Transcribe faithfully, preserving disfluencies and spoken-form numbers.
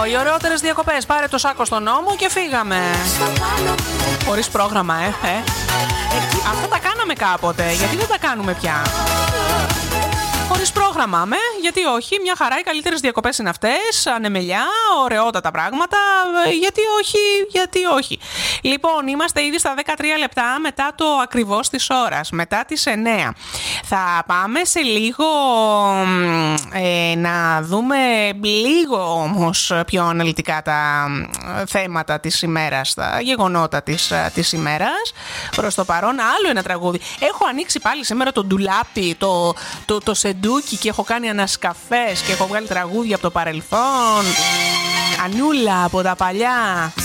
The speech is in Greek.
οι ωραιότερες διακοπές. Πάρε το σάκο στον νόμο και φύγαμε. Χωρίς πρόγραμμα, ε, ε. Αυτά τα κάναμε κάποτε, γιατί δεν τα κάνουμε πια? Χωρίς πρόγραμμα, με, γιατί όχι, μια χαρά, οι καλύτερες διακοπές είναι αυτές, ανεμελιά, ωραιότατα πράγματα, γιατί όχι, γιατί όχι. Λοιπόν, είμαστε ήδη στα δεκατρία λεπτά μετά το ακριβώς της ώρας, μετά τις εννέα. Θα πάμε σε λίγο ε, να δούμε λίγο όμως πιο αναλυτικά τα θέματα της ημέρας, τα γεγονότα της, της ημέρας. Προς το παρόν, άλλο ένα τραγούδι. Έχω ανοίξει πάλι σήμερα το ντουλάπι, το, το, το σεντούκι και έχω κάνει ανασκαφές και έχω βγάλει τραγούδια από το παρελθόν. Ανούλα από τα παλιά.